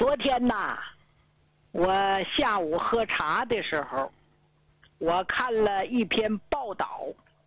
昨天呐，我下午喝茶的时候，我看了一篇报道，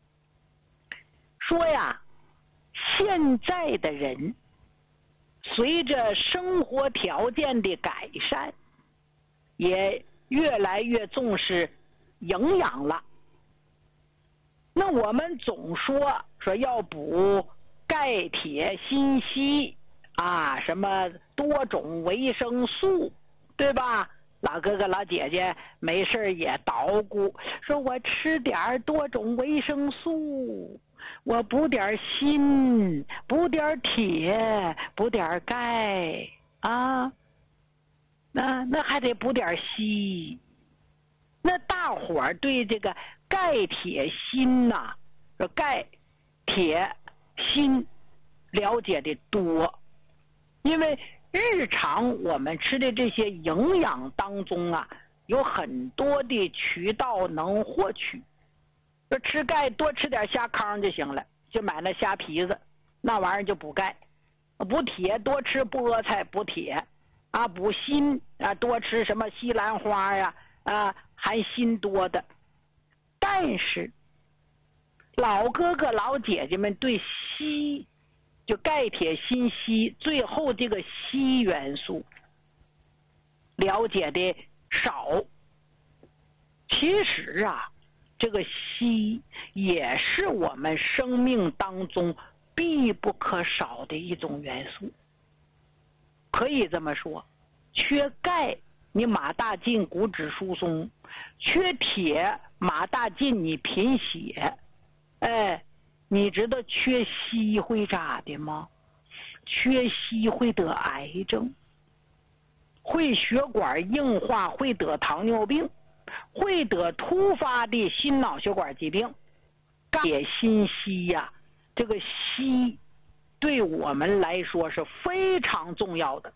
说呀，现在的人随着生活条件的改善，也越来越重视营养了。那我们总说要补钙、铁、锌、硒啊，什么多种维生素，对吧？老哥哥老姐姐没事也捣鼓，说我吃点多种维生素，我补点锌，补点铁，补点钙啊，那还得补点硒。那大伙儿对这个钙、铁、锌呐，说钙、铁、锌了解的多，因为日常我们吃的这些营养当中啊，有很多的渠道能获取。说吃钙多吃点虾糠就行了，就买那虾皮子，那玩意儿就补钙；补铁多吃菠菜补铁啊；补锌啊多吃什么西兰花呀含锌多的。但是老哥哥老姐姐们对硒，就钙铁锌硒最后这个硒元素了解的少。其实啊，这个硒也是我们生命当中必不可少的一种元素。可以这么说，缺钙你马大进骨质疏松，缺铁马大进你贫血。你知道缺硒会咋的吗？缺硒会得癌症，会血管硬化，会得糖尿病，会得突发的心脑血管疾病。铁锌硒呀，这个硒对我们来说是非常重要的。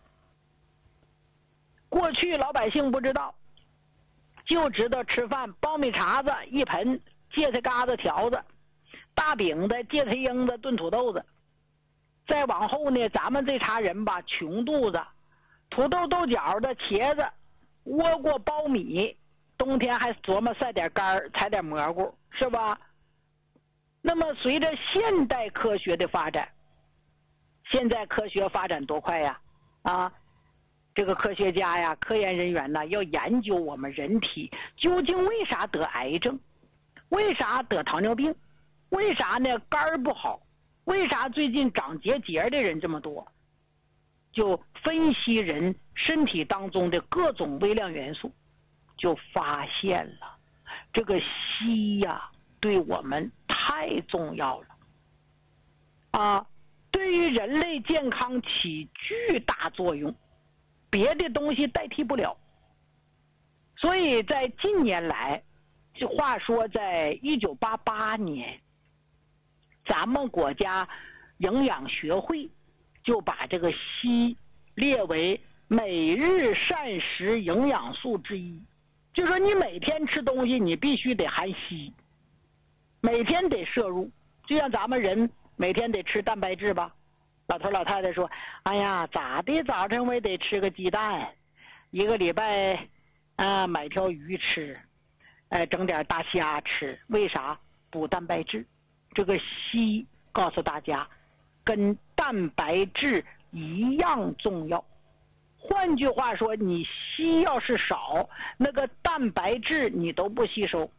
过去老百姓不知道，就知道吃饭苞米碴子一盆，芥菜疙瘩条子，大饼的芥菜缨子炖土豆子。再往后呢，咱们这茬人吧，穷肚子，土豆豆角的茄子，倭瓜苞米，冬天还琢磨晒点干采点蘑菇，是吧？那么随着现代科学的发展，现在科学发展多快呀这个科学家呀，科研人员呢，要研究我们人体究竟为啥得癌症，为啥得糖尿病，为啥呢肝不好，为啥最近长结节的人这么多，就分析人身体当中的各种微量元素，就发现了这个硒呀，对我们太重要了对于人类健康起巨大作用，别的东西代替不了。所以在近年来，这话说在1988年，咱们国家营养学会就把这个硒列为每日膳食营养素之一，就说你每天吃东西你必须得含硒，每天得摄入，就像咱们人每天得吃蛋白质吧。老头老太太说，哎呀，咋的，早晨我也得吃个鸡蛋，一个礼拜买条鱼吃，整点大虾吃，为啥？补蛋白质。这个硒告诉大家跟蛋白质一样重要。换句话说，你硒要是少，那个蛋白质你都不吸收。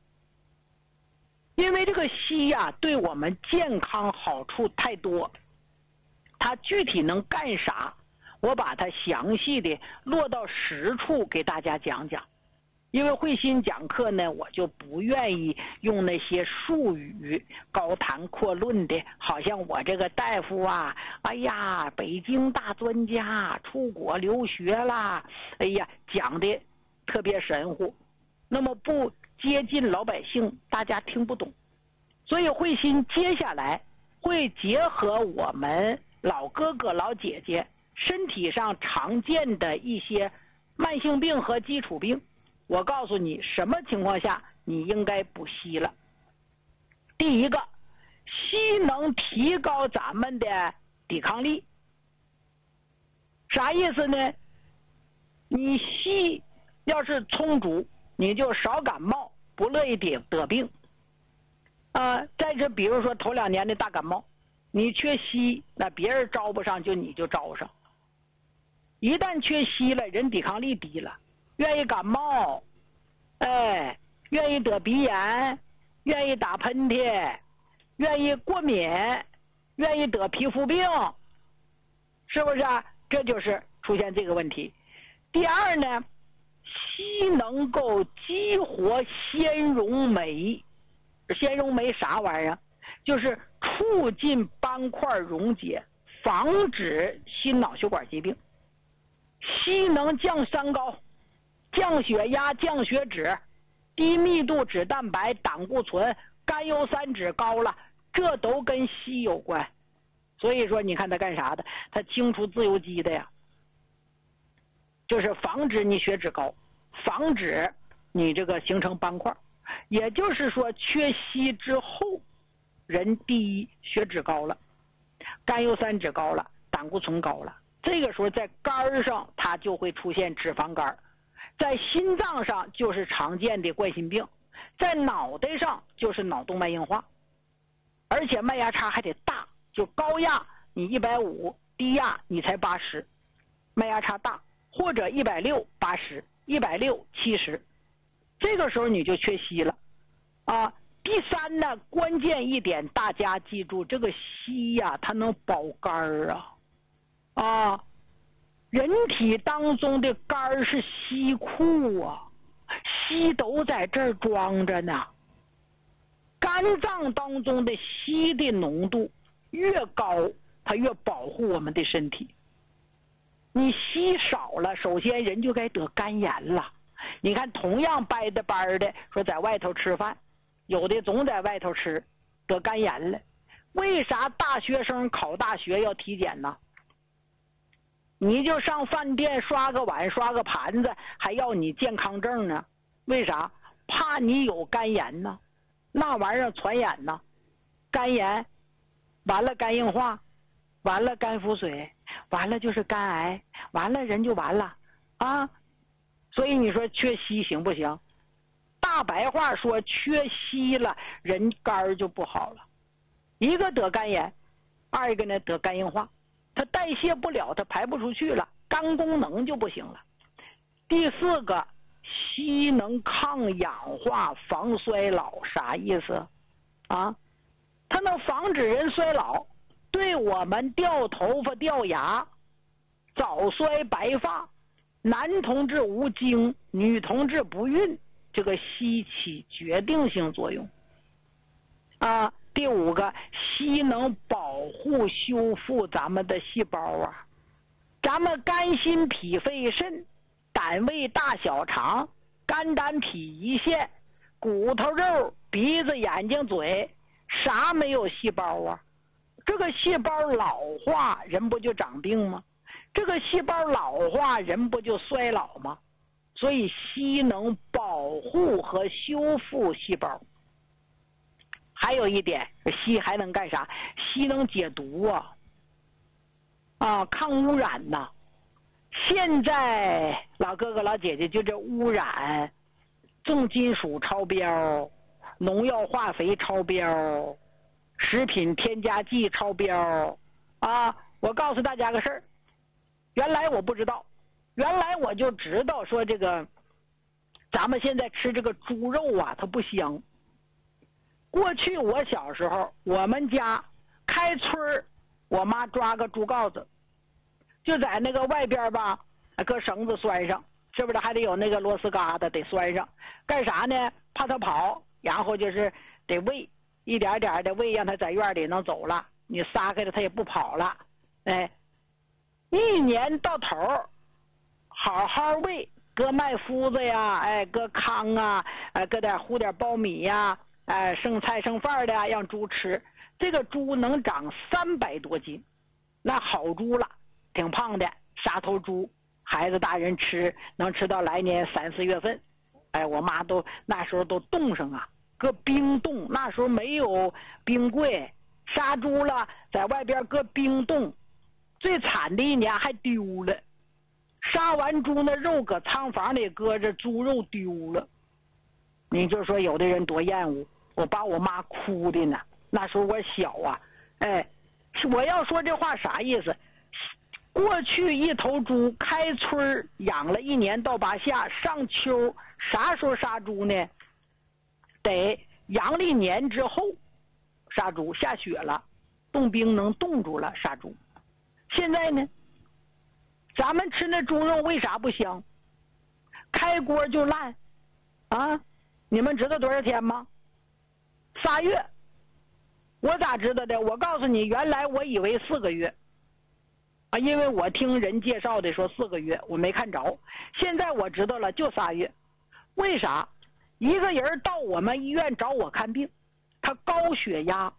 因为这个硒呀，对我们健康好处太多，它具体能干啥，我把它详细的落到实处给大家讲讲。因为慧心讲课呢，我就不愿意用那些术语高谈阔论的，好像我这个大夫啊，哎呀，北京大专家，出国留学啦，哎呀，讲的特别神乎，那么不接近老百姓，大家听不懂。所以慧心接下来会结合我们老哥哥老姐姐身体上常见的一些慢性病和基础病，我告诉你什么情况下你应该补硒了。第一个，硒能提高咱们的抵抗力。啥意思呢？ 你硒要是充足，你就少感冒，不乐意得病。再者比如说头2年的大感冒，你缺硒，那别人招不上，就你就招上。一旦缺硒了，人抵抗力低了，愿意感冒，愿意得鼻炎，愿意打喷嚏，愿意过敏，愿意得皮肤病，是不是啊？这就是出现这个问题。第二呢，硒能够激活纤溶酶。纤溶酶啥玩意儿？就是促进斑块溶解，防止心脑血管疾病。硒能降三高，降血压，降血脂，低密度脂蛋白，胆固醇，甘油三酯高了，这都跟硒有关。所以说你看它干啥的？它清除自由基的呀，就是防止你血脂高，防止你这个形成斑块。也就是说缺硒之后，人第一血脂高了，甘油三酯高了，胆固醇高了，这个时候在肝上它就会出现脂肪肝，在心脏上就是常见的冠心病，在脑袋上就是脑动脉硬化。而且脉压差还得大，就高压你150，低压你才80，脉压差大，或者160、80、160、70，这个时候你就缺硒了啊。第三呢，关键一点大家记住，这个硒呀，它能保肝啊。人体当中的肝是硒库啊，硒都在这儿装着呢。肝脏当中的硒的浓度越高，它越保护我们的身体。你硒少了，首先人就该得肝炎了。你看同样掰的班的，说在外头吃饭，有的总在外头吃，得肝炎了。为啥大学生考大学要体检呢？你就上饭店刷个碗刷个盘子，还要你健康证呢？为啥？怕你有肝炎呢，那玩意儿传染呢。肝炎完了肝硬化，完了肝腹水，完了就是肝癌，完了人就完了啊。所以你说缺硒行不行？大白话说，缺硒了人肝就不好了。一个得肝炎，二一个呢得肝硬化，它代谢不了，它排不出去了，肝功能就不行了。第四个，硒能抗氧化防衰老，啥意思啊？它能防止人衰老，对我们掉头发掉牙早衰白发，男同志无精，女同志不孕，这个硒起决定性作用啊。第五个，硒能保护修复咱们的细胞啊。咱们肝心脾肺肾胆胃大小肠肝胆脾胰腺骨头肉鼻子眼睛嘴，啥没有细胞啊？这个细胞老化，人不就长病吗？这个细胞老化，人不就衰老吗？所以硒能保护和修复细胞。还有一点，硒还能干啥？硒能解毒啊，抗污染呐。现在老哥哥老姐姐就这污染，重金属超标，农药化肥超标，食品添加剂超标啊。我告诉大家个事儿，原来我不知道，原来我就知道说这个咱们现在吃这个猪肉啊，它不香。过去我小时候，我们家开春我妈抓个猪羔子，就在那个外边吧，搁绳子拴上，是不是还得有那个螺丝疙瘩得拴上？干啥呢？怕它跑，然后就是得喂，一点点的喂，让它在院里能走了。你撒开了，它也不跑了。一年到头好好喂，搁麦麸子呀，搁糠啊，搁点糊点苞米呀。剩菜剩饭的让猪吃，这个猪能长300多斤，那好猪了，挺胖的杀头猪，孩子大人吃能吃到来年3、4月份。我妈都那时候都冻上啊，搁冰冻，那时候没有冰柜，杀猪了在外边搁冰冻，最惨的一年还丢了，杀杀完猪那肉搁仓房里搁着，猪肉丢了。你就说有的人多厌恶，我把我妈哭的呢。那时候我小啊，哎，我要说这话啥意思？过去一头猪开春养了1年到8夏，上秋啥时候杀猪呢？得阳历年之后杀猪，下雪了，冻冰能冻住了杀猪。现在呢，咱们吃那猪肉为啥不香？开锅就烂啊！你们知道多少天吗？3月。我咋知道的？我告诉你，原来我以为4个月啊，因为我听人介绍的说4个月，我没看着。现在我知道了，就3月。为啥？一个人到我们医院找我看病，他高血压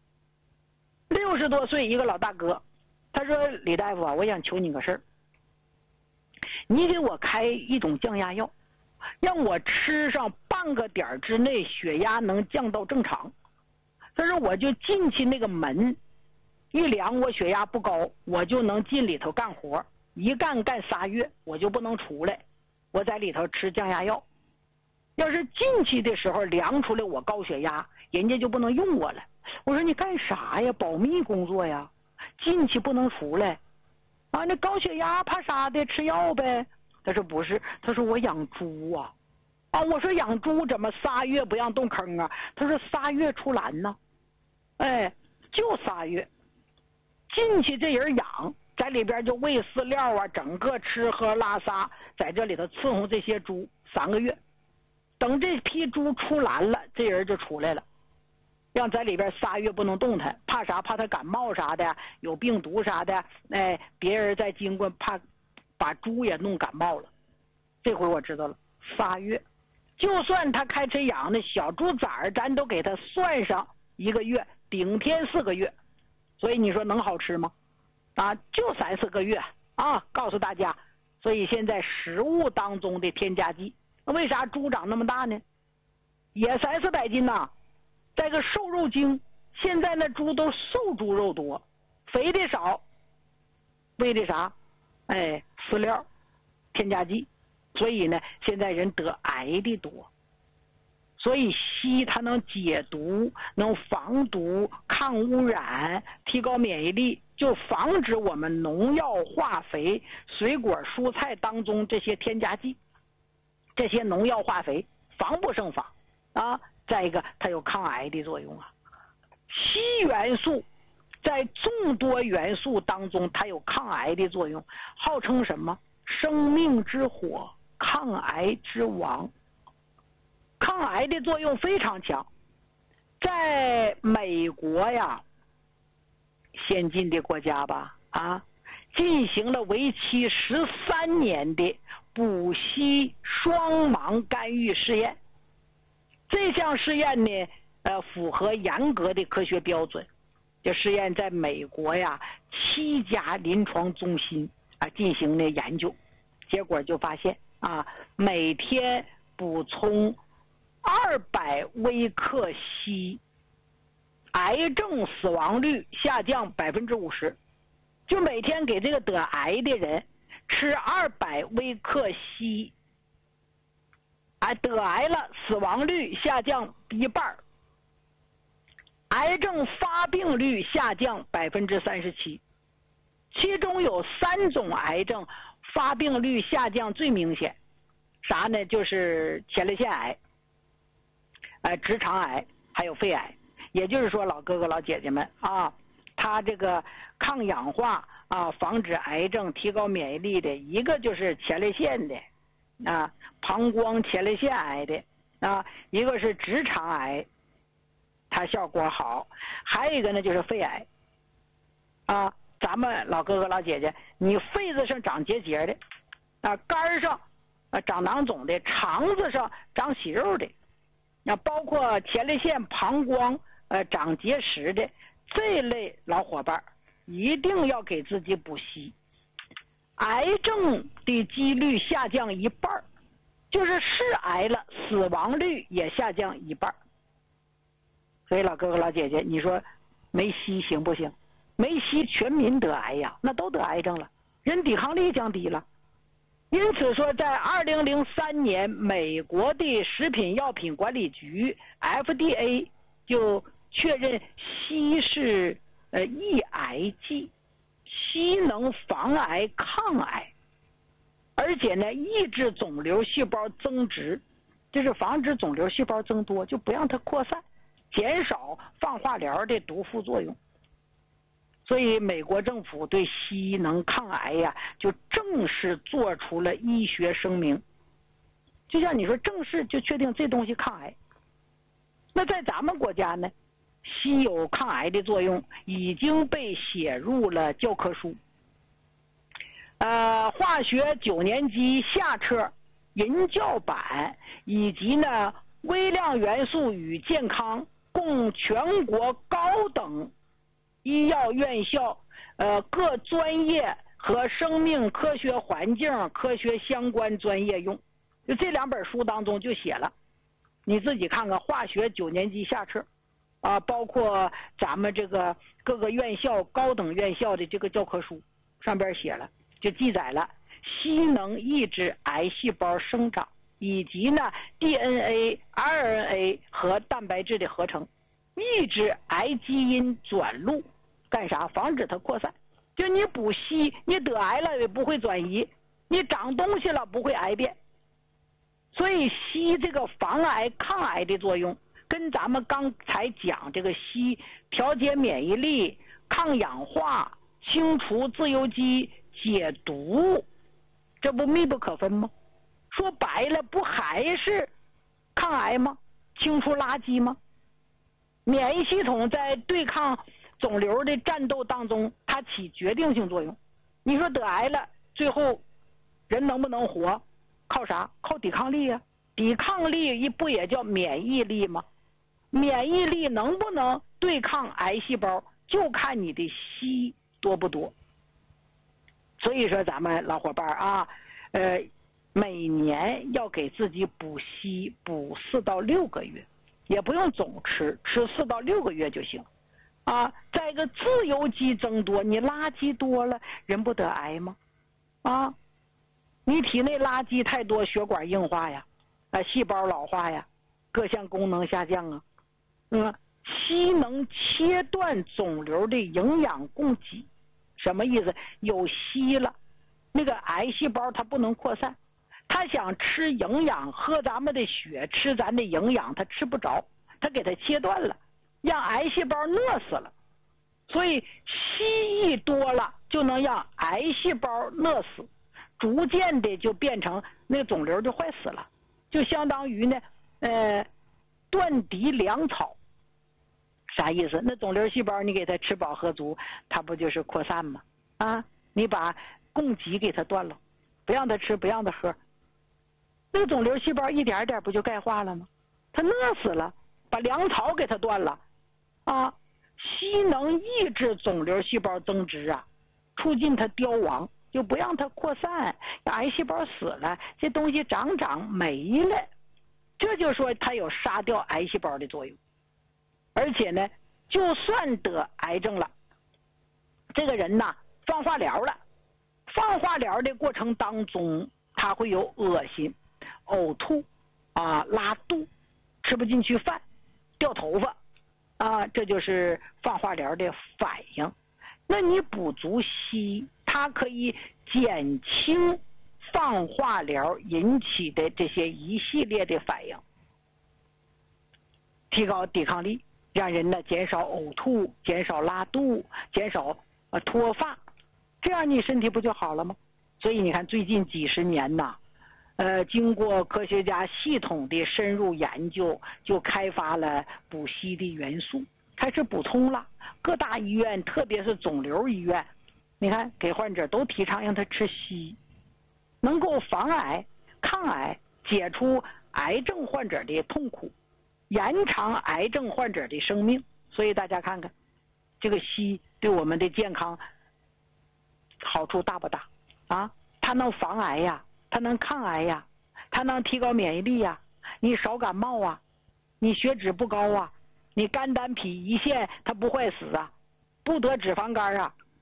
，60多岁一个老大哥，他说李大夫啊，我想求你个事儿，你给我开一种降压药，让我吃上半个点之内血压能降到正常。他说我就进去那个门一量，我血压不高，我就能进里头干活，一干3月，我就不能出来，我在里头吃降压药。要是进去的时候量出来我高血压，人家就不能用我了。我说你干啥呀？保密工作呀，进去不能出来啊！那高血压怕啥的，吃药呗。他说不是，他说我养猪啊。我说养猪怎么3月不让动坑啊？他说3月出栏呢。哎，就3月进去，这人养在里边就喂饲料啊，整个吃喝拉撒在这里头伺候这些猪3个月。等这批猪出栏了，这人就出来了，让在里边3月不能动弹，怕啥？怕他感冒啥的，有病毒啥的，哎，别人再经过怕把猪也弄感冒了。这回我知道了，3月，就算他开始养那小猪崽儿，咱都给他算上1个月，顶天4个月，所以你说能好吃吗？啊，就3、4个月啊！告诉大家，所以现在食物当中的添加剂。为啥猪长那么大呢？也3、400斤呐。再个瘦肉精，现在那猪都瘦猪肉多，肥的少，为的啥？哎，饲料添加剂，所以呢，现在人得癌的多。所以硒它能解毒，能防毒、抗污染、提高免疫力，就防止我们农药、化肥、水果、蔬菜当中这些添加剂。这些农药化肥防不胜防啊！再一个，它有抗癌的作用啊。硒元素在众多元素当中，它有抗癌的作用，号称什么？生命之火，抗癌之王。抗癌的作用非常强。在美国呀，先进的国家吧，进行了为期13年的补硒双盲干预试验。这项试验呢，符合严格的科学标准。这试验在美国呀7家临床中心进行了研究，结果就发现每天补充200微克硒，癌症死亡率下降50%。就每天给这个得癌的人吃200微克硒，得癌了，死亡率下降1半，癌症发病率下降37%。其中有3种癌症发病率下降最明显，啥呢？就是前列腺癌、直肠癌还有肺癌。也就是说，老哥哥老姐姐们他这个抗氧化防止癌症、提高免疫力的，一个就是前列腺的膀胱前列腺癌的一个是直肠癌，它效果好，还有一个呢就是肺癌咱们老哥哥老姐姐，你肺子上长结节的肝上长囊肿的，肠子上长息肉的，包括前列腺、膀胱长结石的，这类老伙伴一定要给自己补硒，癌症的几率下降1半，就是癌了，死亡率也下降1半。所以老哥哥老姐姐，你说没硒行不行？没硒全民得癌呀，那都得癌症了，人抵抗力降低了。 因此说，在2003年，美国的食品药品管理局 FDA 就确认硒是抑癌剂，硒能防癌抗癌，而且呢抑制肿瘤细胞增殖，就是防止肿瘤细胞增多，就不让它扩散，减少放化疗的毒副作用。所以美国政府对硒能抗癌呀，就正式做出了医学声明。就像你说，正式就确定这东西抗癌。那在咱们国家呢，硒有抗癌的作用，已经被写入了教科书。化学9年级下册、银教版以及呢微量元素与健康，供全国高等医药院校各专业和生命科学环境科学相关专业用。就这2本书当中就写了，你自己看看化学9年级下册包括咱们这个各个院校高等院校的这个教科书上边写了，就记载了硒能抑制癌细胞生长，以及呢 DNA、RNA 和蛋白质的合成，抑制癌基因转录。干啥？防止它扩散。就你补硒，你得癌了也不会转移，你长东西了不会癌变。所以硒这个防癌抗癌的作用，跟咱们刚才讲这个硒调节免疫力、抗氧化、清除自由基、解毒，这不密不可分吗？说白了，不还是抗癌吗？清除垃圾吗？免疫系统在对抗肿瘤的战斗当中，它起决定性作用。你说得癌了，最后人能不能活？靠啥？靠抵抗力啊！抵抗力不也叫免疫力吗？免疫力能不能对抗癌细胞，就看你的硒多不多。所以说，咱们老伙伴啊，每年要给自己补硒，补4到6个月，也不用总吃4到6个月就行。再一个自由基增多，你垃圾多了，人不得癌吗？你体内垃圾太多，血管硬化呀，细胞老化呀，各项功能下降啊。硒能切断肿瘤的营养供给，什么意思？有硒了，那个癌细胞它不能扩散，它想吃营养，喝咱们的血，吃咱的营养，它吃不着，它给它切断了，让癌细胞饿死了。所以硒一多了，就能让癌细胞饿死，逐渐的就变成那个肿瘤就坏死了，就相当于呢断敌粮草。啥意思？那肿瘤细胞你给它吃饱喝足，它不就是扩散吗？你把供给给它断了，不让它吃，不让它喝，那个肿瘤细胞一点点不就钙化了吗？它饿死了，把粮草给它断了硒能抑制肿瘤细胞增殖促进它凋亡，就不让它扩散，让癌细胞死了，这东西长没了，这就说它有杀掉癌细胞的作用。而且呢，就算得癌症了，这个人放化疗了，放化疗的过程当中，他会有恶心、呕吐拉肚、吃不进去饭、掉头发这就是放化疗的反应。那你补足硒，它可以减轻放化疗引起的这些一系列的反应，提高抵抗力，让人呢减少呕吐、减少拉肚、减少脱发，这样你身体不就好了吗？所以你看最近几十年经过科学家系统的深入研究，就开发了补硒的元素，开始补充了。各大医院，特别是肿瘤医院，你看给患者都提倡让他吃硒，能够防癌、抗癌，解除癌症患者的痛苦，延长癌症患者的生命。所以大家看看，这个硒对我们的健康好处大不大它能防癌呀，它能抗癌呀，它能提高免疫力呀，你少感冒你血脂不高你肝胆脾胰腺它不坏死不得脂肪肝